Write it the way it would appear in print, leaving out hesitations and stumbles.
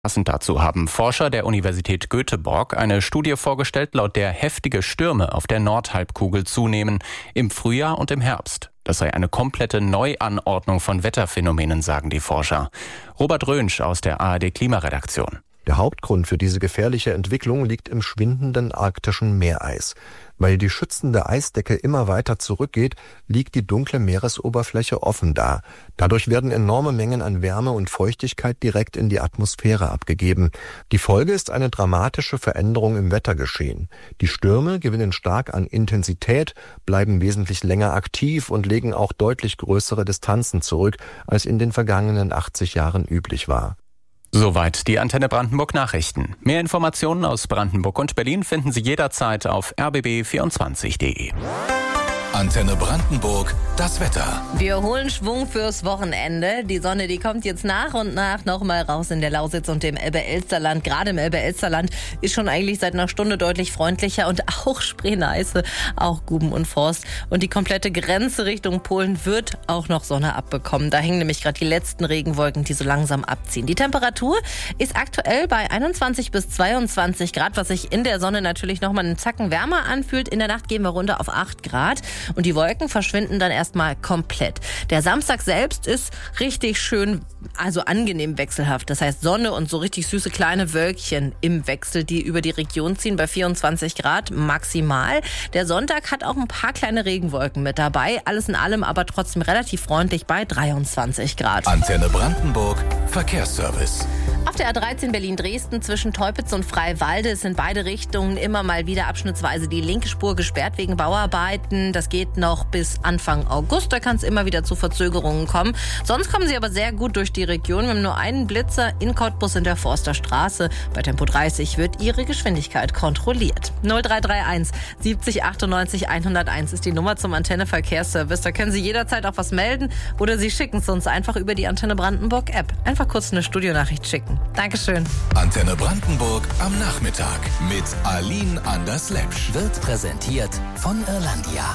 Passend dazu haben Forscher der Universität Göteborg eine Studie vorgestellt, laut der heftige Stürme auf der Nordhalbkugel zunehmen, im Frühjahr und im Herbst. Das sei eine komplette Neuanordnung von Wetterphänomenen, sagen die Forscher. Robert Rönsch aus der ARD-Klimaredaktion. Der Hauptgrund für diese gefährliche Entwicklung liegt im schwindenden arktischen Meereis. Weil die schützende Eisdecke immer weiter zurückgeht, liegt die dunkle Meeresoberfläche offen da. Dadurch werden enorme Mengen an Wärme und Feuchtigkeit direkt in die Atmosphäre abgegeben. Die Folge ist eine dramatische Veränderung im Wettergeschehen. Die Stürme gewinnen stark an Intensität, bleiben wesentlich länger aktiv und legen auch deutlich größere Distanzen zurück, als in den vergangenen 80 Jahren üblich war. Soweit die Antenne Brandenburg Nachrichten. Mehr Informationen aus Brandenburg und Berlin finden Sie jederzeit auf rbb24.de. Antenne Brandenburg, das Wetter. Wir holen Schwung fürs Wochenende. Die Sonne, die kommt jetzt nach und nach nochmal raus in der Lausitz und dem Elbe-Elster-Land. Gerade im Elbe-Elster-Land ist schon eigentlich seit einer Stunde deutlich freundlicher und auch Spree-Neiße, auch Guben und Forst. Und die komplette Grenze Richtung Polen wird auch noch Sonne abbekommen. Da hängen nämlich gerade die letzten Regenwolken, die so langsam abziehen. Die Temperatur ist aktuell bei 21 bis 22 Grad, was sich in der Sonne natürlich nochmal einen Zacken wärmer anfühlt. In der Nacht gehen wir runter auf 8 Grad. Und die Wolken verschwinden dann erstmal komplett. Der Samstag selbst ist richtig schön, also angenehm wechselhaft. Das heißt Sonne und so richtig süße kleine Wölkchen im Wechsel, die über die Region ziehen bei 24 Grad maximal. Der Sonntag hat auch ein paar kleine Regenwolken mit dabei. Alles in allem aber trotzdem relativ freundlich bei 23 Grad. Antenne Brandenburg, Verkehrsservice. Auf der A13 Berlin-Dresden zwischen Teupitz und Freiwalde ist in beide Richtungen immer mal wieder abschnittsweise die linke Spur gesperrt wegen Bauarbeiten. Das geht noch bis Anfang August. Da kann es immer wieder zu Verzögerungen kommen. Sonst kommen Sie aber sehr gut durch die Region. Wir haben nur einen Blitzer in Cottbus in der Forsterstraße. Bei Tempo 30 wird Ihre Geschwindigkeit kontrolliert. 0331 70 98 101 ist die Nummer zum Antenne Verkehrsservice. Da können Sie jederzeit auch was melden oder Sie schicken es uns einfach über die Antenne Brandenburg App. Einfach kurz eine Studionachricht schicken. Dankeschön. Antenne Brandenburg am Nachmittag mit Aline Anders-Lepsch. Wird präsentiert von Irlandia.